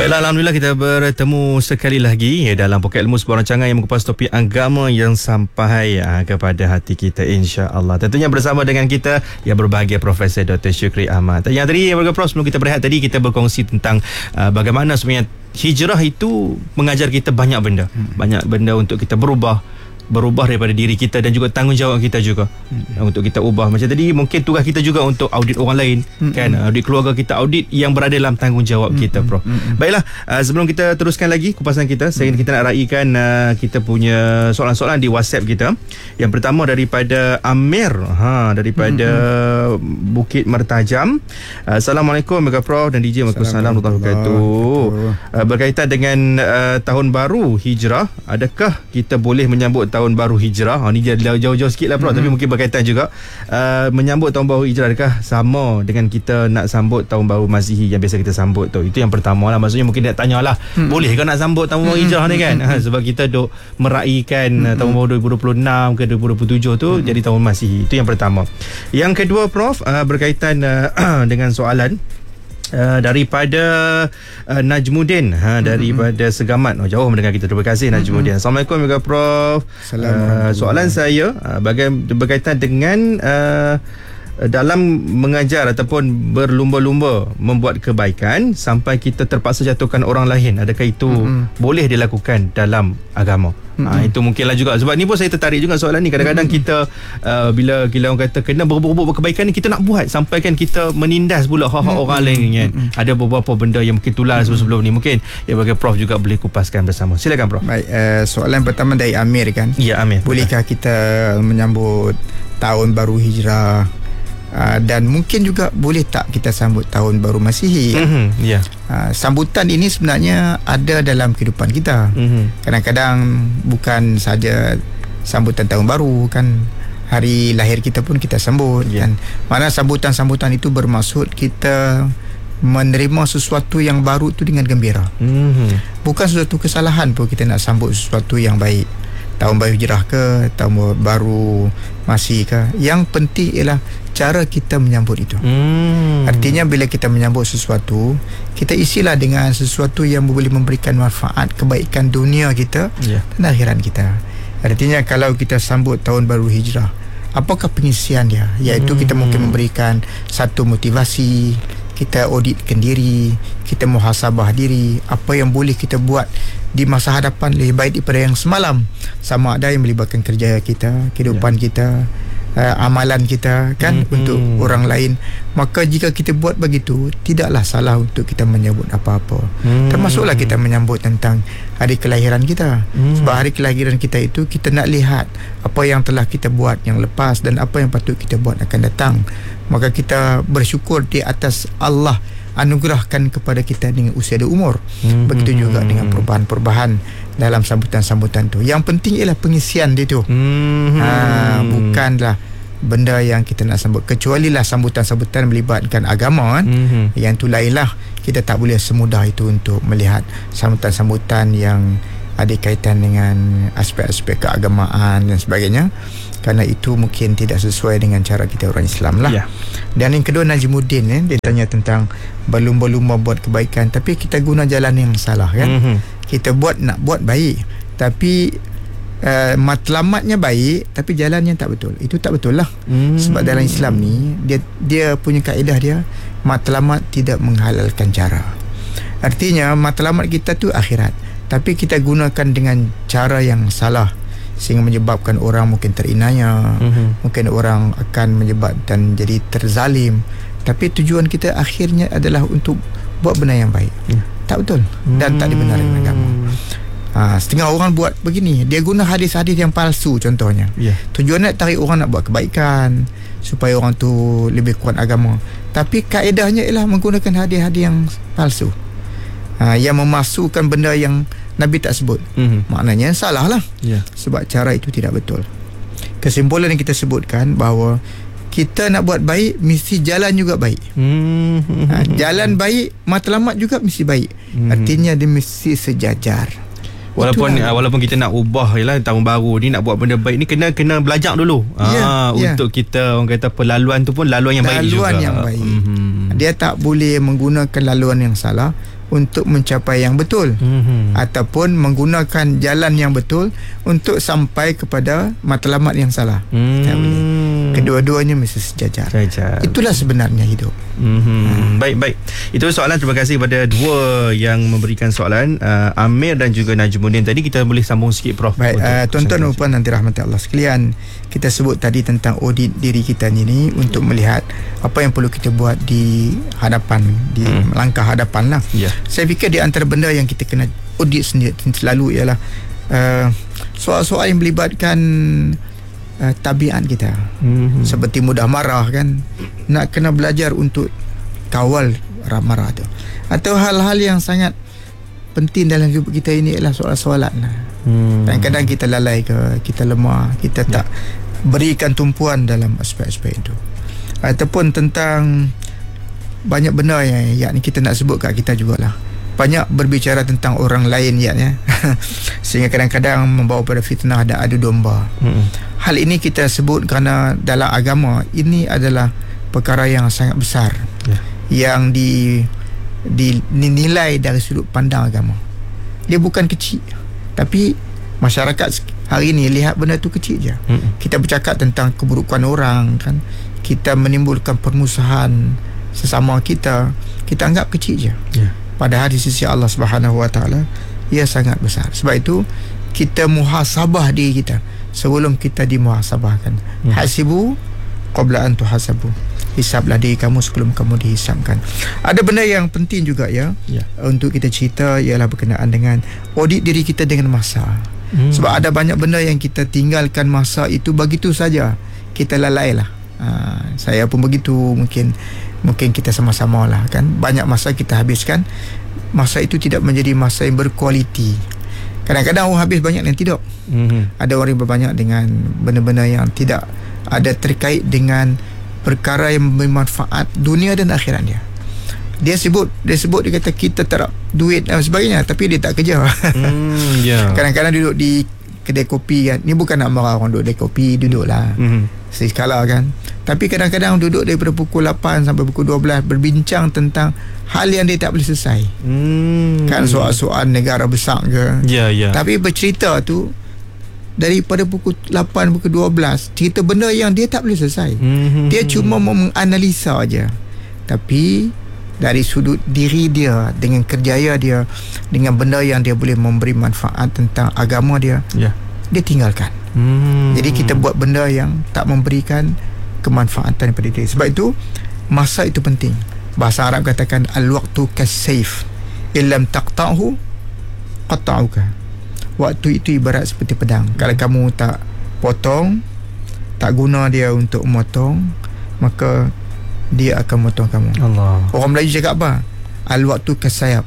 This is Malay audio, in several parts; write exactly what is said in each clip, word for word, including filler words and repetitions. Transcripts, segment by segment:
Baiklah, Alhamdulillah kita bertemu sekali lagi dalam Poket Ilmu, sebuah rancangan yang mengupas topik agama yang sampai uh, kepada hati kita, insya-Allah. Tentunya bersama dengan kita yang berbahagia Profesor Doktor Syukri Ahmad. Yang tadi yang Prof, sebelum kita berehat tadi, kita berkongsi tentang uh, bagaimana sebenarnya hijrah itu mengajar kita banyak benda. Hmm. Banyak benda untuk kita berubah berubah daripada diri kita dan juga tanggungjawab kita juga hmm. untuk kita ubah. Macam tadi mungkin tugas kita juga untuk audit orang lain, hmm. kan, audit keluarga kita, audit yang berada dalam tanggungjawab hmm. kita, Prof. Hmm. Baiklah, uh, sebelum kita teruskan lagi kupasan kita, saya hmm. kita nak raikan uh, kita punya soalan-soalan di WhatsApp kita. Yang pertama daripada Amir, ha daripada hmm. Bukit Mertajam. uh, Assalamualaikum Mega Prof dan D J. Waalaikumsalam warahmatullahi wabarakatuh. Berkaitan dengan uh, tahun baru hijrah, adakah kita boleh menyambut tahun baru hijrah? Ha, ni jauh-jauh sikit lah, Prof. Mm-hmm. Tapi mungkin berkaitan juga. uh, Menyambut tahun baru hijrah, adakah sama dengan kita nak sambut tahun baru Mazihi yang biasa kita sambut tu? Itu yang pertama lah. Maksudnya mungkin nak tanya lah, mm-hmm. boleh ke nak sambut tahun baru hijrah ni, kan? Ha, sebab kita duk meraihkan mm-hmm. tahun baru dua ribu dua puluh enam ke dua ribu dua puluh tujuh tu mm-hmm. jadi tahun Mazihi. Itu yang pertama. Yang kedua, Prof, uh, berkaitan uh, dengan soalan Uh, daripada uh, Najmuddin, ha, daripada mm-hmm. Segamat. Oh, jauh mendengar kita. Terima kasih Najmuddin. Mm-hmm. Assalamualaikum Mega Prof. Uh, soalan saya uh, bagai, berkaitan dengan uh, dalam mengajar ataupun berlumba-lumba membuat kebaikan sampai kita terpaksa jatuhkan orang lain, adakah itu mm-hmm. boleh dilakukan dalam agama? Mm-hmm. Ha, itu mungkinlah juga. Sebab ni pun saya tertarik juga soalan ni. Kadang-kadang mm-hmm. kita uh, bila bila orang kata kena berbuat kebaikan ni, kita nak buat sampai kan kita menindas pula hak-hak mm-hmm. orang lain, kan. Mm-hmm. Ada beberapa benda yang mungkin tular mm-hmm. sebelum ni, mungkin ya bagi Prof juga boleh kupaskan bersama. Silakan, Prof. Baik, uh, soalan pertama dari Amir, kan? Ya, Amir. Bolehkah kita menyambut tahun baru hijrah? Uh, dan mungkin juga boleh tak kita sambut tahun baru Masihi, kan? Mm-hmm, yeah. uh, sambutan ini sebenarnya ada dalam kehidupan kita. Mm-hmm. Kadang-kadang bukan saja sambutan tahun baru, kan, hari lahir kita pun kita sambut, yeah. kan? Mana sambutan-sambutan itu bermaksud kita menerima sesuatu yang baru itu dengan gembira. Mm-hmm. Bukan sesuatu kesalahan pun kita nak sambut sesuatu yang baik. Tahun baru hijrah ke, tahun baru Masih ke, yang penting ialah cara kita menyambut itu. hmm. Artinya bila kita menyambut sesuatu, kita isilah dengan sesuatu yang boleh memberikan manfaat, kebaikan dunia kita, yeah. dan akhirat kita. Artinya kalau kita sambut tahun baru hijrah, apakah pengisian dia? Iaitu hmm. kita mungkin memberikan satu motivasi, kita auditkan diri, kita muhasabah diri, apa yang boleh kita buat di masa hadapan lebih baik daripada yang semalam. Sama ada yang melibatkan kerja kita, kehidupan yeah. kita, uh, amalan kita, kan, mm-hmm. untuk orang lain. Maka jika kita buat begitu, tidaklah salah untuk kita menyambut apa-apa. Mm-hmm. Termasuklah kita menyambut tentang hari kelahiran kita. Mm-hmm. Sebab hari kelahiran kita itu, kita nak lihat apa yang telah kita buat yang lepas dan apa yang patut kita buat akan datang. Maka kita bersyukur di atas Allah anugerahkan kepada kita dengan usia dan umur. Hmm. Begitu juga dengan perubahan-perubahan dalam sambutan-sambutan tu. Yang penting ialah pengisian dia tu. Hmm. Ha, bukanlah benda yang kita nak sambut. Kecuali lah sambutan-sambutan melibatkan agama, kan. Hmm. Yang tu lainlah, kita tak boleh semudah itu untuk melihat sambutan-sambutan yang ada kaitan dengan aspek-aspek keagamaan dan sebagainya, kerana itu mungkin tidak sesuai dengan cara kita orang Islam lah. Yeah. Dan yang kedua, Najmuddin, eh, dia tanya tentang berlumba-lumba buat kebaikan, tapi kita guna jalan yang salah, kan. Mm-hmm. Kita buat nak buat baik, tapi uh, matlamatnya baik, tapi jalannya tak betul. Itu tak betul lah. Mm-hmm. Sebab dalam Islam ni, dia dia punya kaedah dia, matlamat tidak menghalalkan cara. Artinya matlamat kita tu akhirat, tapi kita gunakan dengan cara yang salah, sehingga menyebabkan orang mungkin terinaya, mm-hmm. mungkin orang akan menyebabkan jadi terzalim. Tapi tujuan kita akhirnya adalah untuk buat benda yang baik. mm. Tak betul dan mm. tak dibenarkan oleh agama. ha, Setengah orang buat begini, dia guna hadis-hadis yang palsu contohnya, yeah. Tujuannya tarik orang nak buat kebaikan, supaya orang tu lebih kuat agama. Tapi kaedahnya ialah menggunakan hadis-hadis yang palsu, ha, yang memasukkan benda yang Nabi tak sebut. Mm-hmm. Maknanya salah lah, yeah. Sebab cara itu tidak betul. Kesimpulan yang kita sebutkan bahawa kita nak buat baik, mesti jalan juga baik. Mm-hmm. ha, Jalan baik, matlamat juga mesti baik. Mm-hmm. Artinya dia mesti sejajar. Walaupun Itulah. walaupun kita nak ubah ialah tahun baru ni, nak buat benda baik ni, kena kena belajar dulu. Yeah, ha, yeah. Untuk kita, orang kata apa, laluan tu pun laluan yang laluan baik juga. Laluan yang baik. Mm-hmm. Dia tak boleh menggunakan laluan yang salah untuk mencapai yang betul, mm-hmm. ataupun menggunakan jalan yang betul untuk sampai kepada matlamat yang salah. Mm. Tak boleh. Kedua-duanya mesti sejajar. Sejajar. Itulah sebenarnya hidup. Mm-hmm. Hmm. Baik, baik. Itu soalan. Terima kasih kepada dua yang memberikan soalan, uh, Amir dan juga Najmuddin. Tadi kita boleh sambung sikit, Prof. Baik, uh, tuan-tuan dan puan nanti rahmati Allah sekalian, kita sebut tadi tentang audit diri kita ini untuk melihat apa yang perlu kita buat di hadapan, di hmm. langkah hadapan lah. Yeah. Saya fikir di antara benda yang kita kena audit sendiri selalu ialah uh, soal-soal yang melibatkan uh, tabiat kita. Hmm. Seperti mudah marah kan, nak kena belajar untuk kawal marah tu. Atau hal-hal yang sangat penting dalam hidup kita ini ialah soal-soalan. Hmm. Kadang-kadang kita lalai ke, kita lemah, kita tak yeah. berikan tumpuan dalam aspek-aspek itu. Ataupun tentang banyak benda yang, yang kita nak sebut kat kita jugalah. Banyak berbicara tentang orang lain ya, ya. Sehingga kadang-kadang membawa pada fitnah dan adu domba. Hmm. Hal ini kita sebut kerana dalam agama ini adalah perkara yang sangat besar, yeah. yang di dinilai dari sudut pandang agama. Dia bukan kecil, tapi masyarakat hari ini lihat benda tu kecil je. Mm-mm. Kita bercakap tentang keburukan orang kan, kita menimbulkan permusuhan sesama kita, kita anggap kecil je. Yeah. Padahal di sisi Allah Subhanahu Wa Taala ia sangat besar. Sebab itu kita muhasabah diri kita sebelum kita dimuhasabahkan. Mm. Hasibu qabla an tuhasabu. Hisablah diri kamu sebelum kamu dihisabkan. Ada benda yang penting juga ya, ya. untuk kita cerita ialah berkenaan dengan audit diri kita dengan masa. Hmm. Sebab ada banyak benda yang kita tinggalkan masa itu begitu saja. Kita lalai lah. Ha, saya pun begitu. Mungkin mungkin kita sama-sama lah kan. Banyak masa kita habiskan. Masa itu tidak menjadi masa yang berkualiti. Kadang-kadang orang habis banyak yang tidak. Hmm. Ada orang yang berbanyak dengan benda-benda yang tidak ada terkait dengan perkara yang bermanfaat dunia dan akhirat dia. Dia sebut, dia sebut dia kata kita tak duit dan sebagainya, tapi dia tak kerja. Mm, yeah. Kadang-kadang duduk di kedai kopi kan. Ni bukan nak marah orang duduk kedai kopi, duduklah. Mm-hmm. Sekala kan. Tapi kadang-kadang duduk daripada pukul lapan sampai pukul dua belas berbincang tentang hal yang dia tak boleh selesai. Mm. Kan soal-soal negara besar ke. Ya, yeah, ya. Yeah. Tapi bercerita tu daripada pukul lapan, pukul dua belas cerita benda yang dia tak boleh selesai. Mm-hmm. Dia cuma menganalisa aja. Tapi dari sudut diri dia, dengan kerjaya dia, dengan benda yang dia boleh memberi manfaat tentang agama dia, yeah. dia tinggalkan. Mm-hmm. Jadi kita buat benda yang tak memberikan kemanfaatan kepada diri. Sebab itu masa itu penting. Bahasa Arab katakan al-waqtu kas-sayf illam taqta'hu qata'uka. Waktu itu ibarat seperti pedang. Hmm. Kalau kamu tak potong, tak guna dia untuk memotong, maka dia akan memotong kamu. Allah. Orang Melayu cakap apa? Al waktu kasayab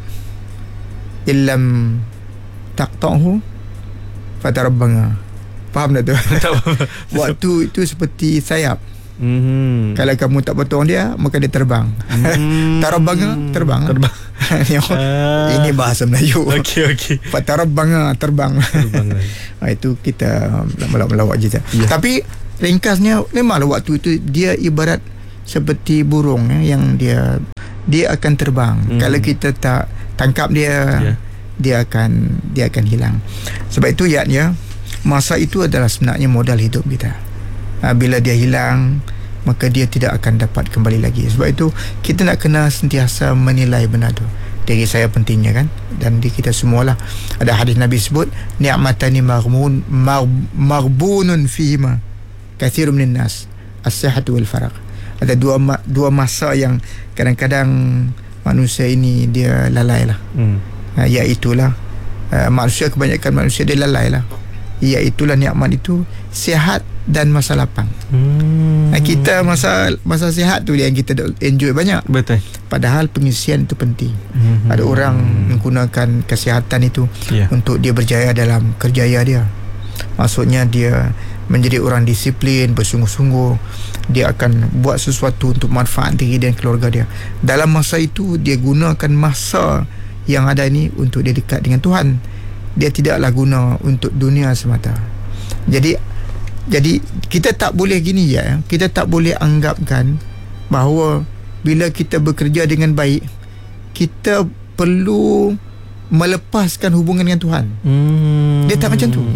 illam taqta'hu fatarabbanga. Faham tak tu? Waktu itu seperti sayap. Mm-hmm. Kalau kamu tak potong dia, maka dia terbang. Mm-hmm. Tarabbanga, terbang. Terbang. uh. Ini bahasa Melayu. Okey, okey. Tarabbanga, terbang. Terbang. Ha, itu kita melawak-melawak je. Yeah. Tapi ringkasnya memanglah waktu itu dia ibarat seperti burung ya, yang dia dia akan terbang. Mm. Kalau kita tak tangkap dia, yeah. dia akan dia akan hilang. Sebab itu ya, ya masa itu adalah sebenarnya modal hidup kita. Ha, bila dia hilang, maka dia tidak akan dapat kembali lagi. Sebab itu kita nak kena sentiasa menilai benda tu. Diri saya pentingnya kan, dan di kita semualah. Ada hadis Nabi sebut ni'matani maghmun maghbunun fihima katsirun minan nas as-sihhatu wal faragh. Ada dua dua masa yang kadang-kadang manusia ini dia lalai lah. Hmm. Ha, iaitulah uh, manusia kebanyakan manusia dia lalai lah. Iaitulah nikmat itu sihat dan masa lapang. Hmm. Kita masa masa sihat tu yang kita enjoy banyak. Betul. Padahal pengisian itu penting. Hmm. Ada orang menggunakan kesihatan itu yeah. untuk dia berjaya dalam kerjaya dia. Maksudnya dia menjadi orang disiplin, bersungguh-sungguh. Dia akan buat sesuatu untuk manfaat diri dan keluarga dia. Dalam masa itu dia gunakan masa yang ada ini untuk dia dekat dengan Tuhan. Dia tidaklah guna untuk dunia semata. Jadi Jadi kita tak boleh gini ya. Kita tak boleh anggapkan bahawa bila kita bekerja dengan baik, kita perlu melepaskan hubungan dengan Tuhan. Hmm. Dia tak macam tu.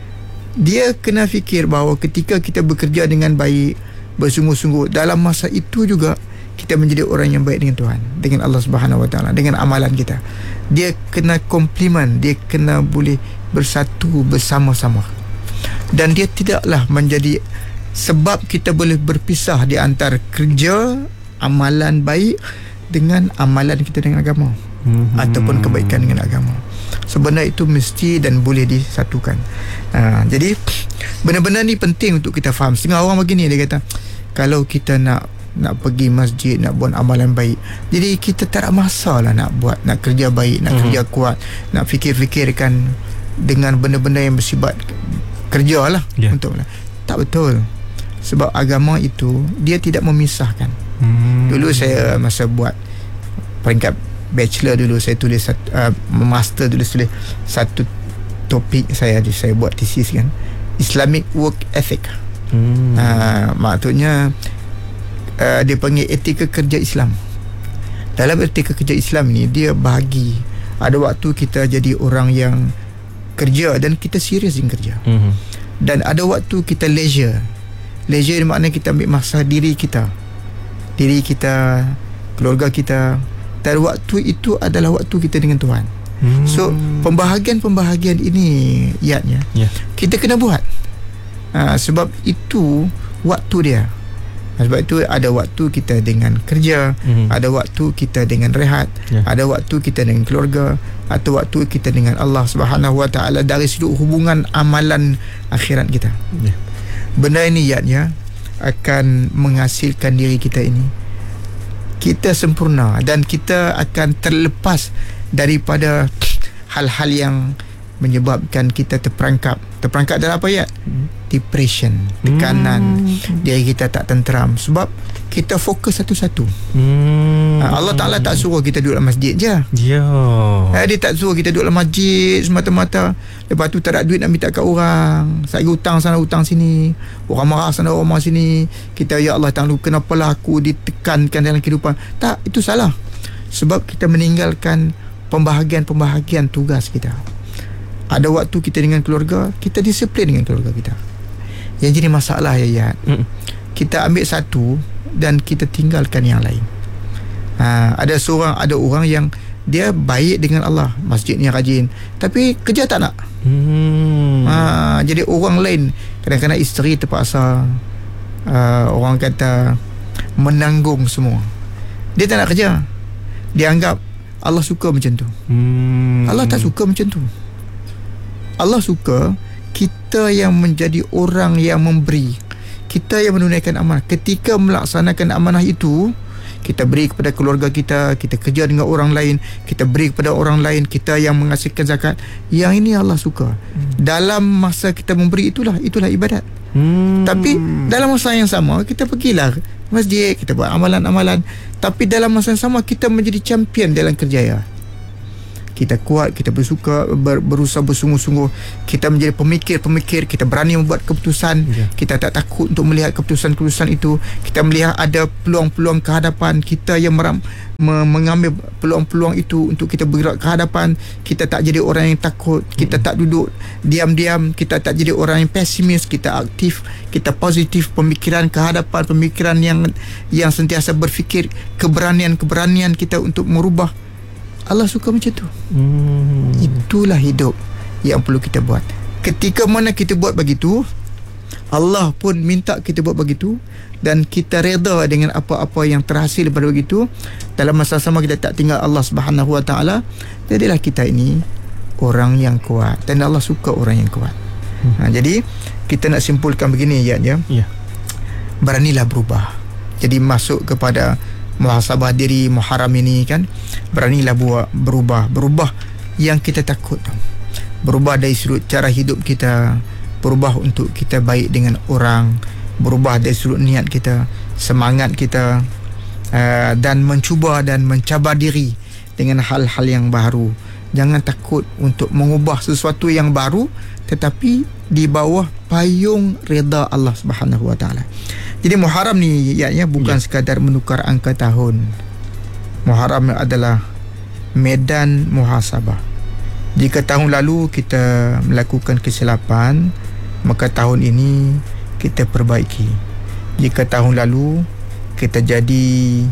Dia kena fikir bahawa ketika kita bekerja dengan baik, bersungguh-sungguh, dalam masa itu juga kita menjadi orang yang baik dengan Tuhan, dengan Allah Subhanahu Wa Taala, dengan amalan kita. Dia kena komplimen, dia kena boleh bersatu bersama-sama. Dan dia tidaklah menjadi sebab kita boleh berpisah di antara kerja, amalan baik dengan amalan kita dengan agama, hmm. ataupun kebaikan dengan agama. Sebenarnya itu mesti dan boleh disatukan. Ha, jadi benar-benar ni penting untuk kita faham. Setengah orang begini, dia kata kalau kita nak nak pergi masjid, nak buat amalan baik, jadi kita tak ada masalah nak buat, nak kerja baik, nak hmm. kerja kuat, nak fikir-fikirkan dengan benda-benda yang bersifat kerja lah, yeah. untuk tak betul. Sebab agama itu dia tidak memisahkan. hmm. Dulu saya masa buat peringkat bachelor dulu, saya tulis uh, master dulu, tulis satu topik saya saya buat thesis kan, Islamic work ethic. hmm. uh, maksudnya uh, dia panggil etika kerja Islam. Dalam etika kerja Islam ni dia bahagi, ada waktu kita jadi orang yang kerja dan kita serius dengan kerja, hmm. dan ada waktu kita leisure. Leisure ni maknanya kita ambil masa diri kita, diri kita, keluarga kita. Dan waktu itu adalah waktu kita dengan Tuhan. hmm. So pembahagian-pembahagian ini iatnya yeah. kita kena buat, ha, sebab itu waktu dia. Sebab itu ada waktu kita dengan kerja, hmm. ada waktu kita dengan rehat, yeah. ada waktu kita dengan keluarga, atau waktu kita dengan Allah Subhanahu Wa Taala dari sudut hubungan amalan akhirat kita. yeah. Benda ini iatnya akan menghasilkan diri kita ini kita sempurna, dan kita akan terlepas daripada hal-hal yang menyebabkan kita terperangkap. Terperangkap dalam apa ya? Depression, tekanan, hmm. diri kita tak tenteram sebab kita fokus satu-satu. hmm. Allah Ta'ala tak suruh kita duduk dalam masjid je. Ya. Yeah. Dia tak suruh kita duduk dalam masjid semata-mata, lepas tu tak ada duit nak minta kat orang, saya hutang sana hutang sini, orang marah sana orang marah sini, kita ya Allah Ta'ala kenapalah aku ditekankan dalam kehidupan. Tak, itu salah. Sebab kita meninggalkan pembahagian-pembahagian tugas kita. Ada waktu kita dengan keluarga, kita disiplin dengan keluarga kita. Yang jadi masalah ya, ya. Mm. Kita ambil satu dan kita tinggalkan yang lain. Ha, ada seorang, ada orang yang dia baik dengan Allah, masjidnya rajin, tapi kerja tak nak. Hmm. Ha, jadi orang lain, kadang-kadang isteri terpaksa uh, orang kata menanggung semua. Dia tak nak kerja. Dia anggap Allah suka macam tu. Hmm. Allah tak suka macam tu. Allah suka kita yang menjadi orang yang memberi, kita yang menunaikan amanah. Ketika melaksanakan amanah itu, kita beri kepada keluarga kita, kita kerja dengan orang lain, kita beri kepada orang lain, kita yang menghasilkan zakat. Yang ini Allah suka. hmm. Dalam masa kita memberi itulah, itulah ibadat. hmm. Tapi dalam masa yang sama, kita pergilah masjid, kita buat amalan-amalan, tapi dalam masa yang sama kita menjadi champion dalam kerjaya. Kita kuat, kita bersuka, ber, berusaha bersungguh-sungguh, kita menjadi pemikir-pemikir, kita berani membuat keputusan, yeah. kita tak takut untuk melihat keputusan-keputusan itu, kita melihat ada peluang-peluang ke hadapan, kita yang meram, me, mengambil peluang-peluang itu untuk kita bergerak ke hadapan. Kita tak jadi orang yang takut, kita mm-hmm. tak duduk diam-diam, kita tak jadi orang yang pesimis, kita aktif, kita positif, pemikiran ke hadapan, pemikiran yang yang sentiasa berfikir, keberanian-keberanian kita untuk merubah. Allah suka macam tu. hmm. Itulah hidup yang perlu kita buat. Ketika mana kita buat begitu, Allah pun minta kita buat begitu, dan kita reda dengan apa-apa yang terhasil daripada begitu. Dalam masa sama kita tak tinggal Allah Subhanahu Wa Taala. Jadilah kita ini orang yang kuat, dan Allah suka orang yang kuat. hmm. ha, Jadi kita nak simpulkan begini ya, ya. Yeah. Beranilah berubah. Jadi masuk kepada muhasabah diri Muharram ini kan, beranilah buat berubah, berubah yang kita takut, berubah dari sudut cara hidup kita, berubah untuk kita baik dengan orang, berubah dari sudut niat kita, semangat kita, uh, dan mencuba dan mencabar diri dengan hal-hal yang baru. Jangan takut untuk mengubah sesuatu yang baru, tetapi di bawah payung reda Allah Subhanahu Wa Taala. Jadi Muharram ni ianya bukan ya. sekadar menukar angka tahun. Muharram adalah medan muhasabah. Jika tahun lalu kita melakukan kesilapan, maka tahun ini kita perbaiki. Jika tahun lalu kita jadi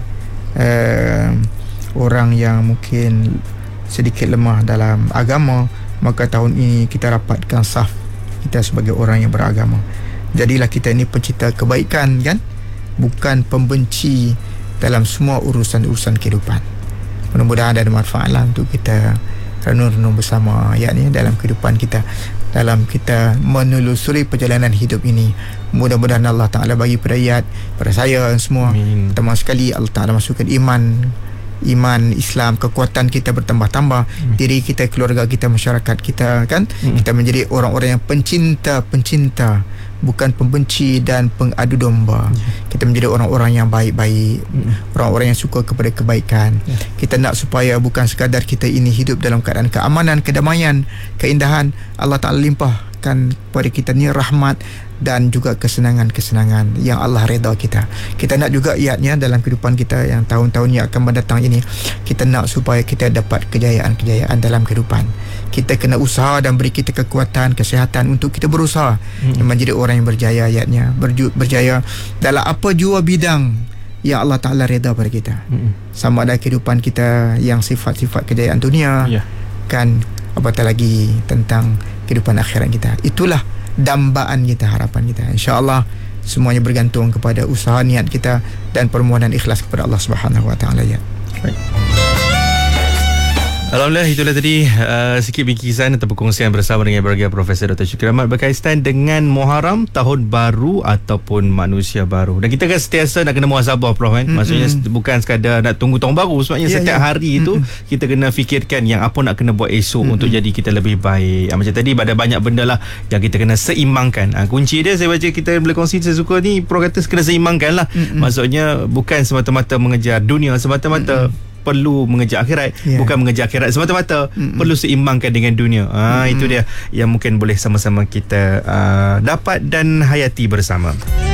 uh, orang yang mungkin sedikit lemah dalam agama, maka tahun ini kita rapatkan saf kita sebagai orang yang beragama. Jadilah kita ini pencinta kebaikan, kan? Bukan pembenci dalam semua urusan-urusan kehidupan. Mudah-mudahan ada manfaat lah untuk kita renung-renung bersama ayat ni dalam kehidupan kita, dalam kita menelusuri perjalanan hidup ini. Mudah-mudahan Allah Ta'ala bagi pada ayat, pada saya semua, pertama sekali Allah Ta'ala masukkan iman iman Islam, kekuatan kita bertambah-tambah, hmm. diri kita, keluarga kita, masyarakat kita, kan? Hmm. Kita menjadi orang-orang yang pencinta-pencinta, bukan pembenci dan pengadu domba. Hmm. Kita menjadi orang-orang yang baik-baik, hmm. orang-orang yang suka kepada kebaikan. Hmm. Kita nak supaya bukan sekadar kita ini hidup dalam keadaan keamanan, kedamaian, keindahan. Allah Ta'ala limpahkan kepada kita ni rahmat dan juga kesenangan-kesenangan yang Allah redha kita. Kita nak juga iatnya dalam kehidupan kita yang tahun-tahun yang akan mendatang ini, kita nak supaya kita dapat kejayaan-kejayaan dalam kehidupan. Kita kena usaha dan beri kita kekuatan, kesihatan untuk kita berusaha hmm. menjadi orang yang berjaya iatnya, berju, berjaya dalam apa jua bidang yang Allah Ta'ala redha pada kita. hmm. Sama ada kehidupan kita yang sifat-sifat kejayaan dunia, yeah. kan, apatah lagi tentang kehidupan akhirat kita. Itulah dambaan kita, harapan kita. InsyaAllah semuanya bergantung kepada usaha, niat kita dan permohonan ikhlas kepada Allah Subhanahu Wa Taala. Ya. Baik. Alhamdulillah, itulah tadi uh, sikit bingkisan atau perkongsian bersama dengan Bahagia Profesor Doktor Syukri Ahmad berkaitan dengan Muharram, tahun baru ataupun manusia baru. Dan kita kan sentiasa nak kena muhasabah, Prof, kan? Mm-hmm. Maksudnya bukan sekadar nak tunggu tahun baru. Sebenarnya yeah, setiap yeah. hari itu mm-hmm. kita kena fikirkan yang apa nak kena buat esok mm-hmm. untuk jadi kita lebih baik. Macam tadi ada banyak benda lah yang kita kena seimbangkan. Ha, kunci dia saya baca kita boleh kongsi, saya suka ni Prof kata kena seimbangkan lah. Mm-hmm. Maksudnya bukan semata-mata mengejar dunia semata-mata. Mm-hmm. Perlu mengejar akhirat, yeah. bukan mengejar akhirat semata-mata, mm-hmm. perlu seimbangkan dengan dunia. Ah, mm-hmm. Itu dia yang mungkin boleh sama-sama kita uh, dapat dan hayati bersama.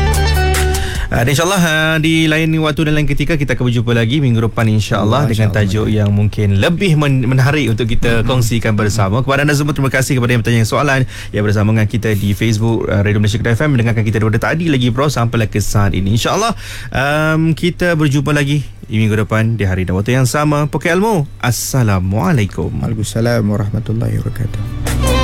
Uh, InsyaAllah uh, di lain waktu dan lain ketika kita akan berjumpa lagi minggu depan insyaAllah, dengan tajuk yang mungkin lebih men- menarik untuk kita mm-hmm. kongsikan bersama. Kepada anda semua, terima kasih kepada yang bertanya soalan yang bersama dengan kita di Facebook uh, Radio Malaysia Kedah F M, mendengarkan kita daripada tadi lagi, bro, sampailah ke saat ini. InsyaAllah um, kita berjumpa lagi di minggu depan di hari dan waktu yang sama. Pokok ilmu. Assalamualaikum. Waalaikumsalam warahmatullahi wabarakatuh.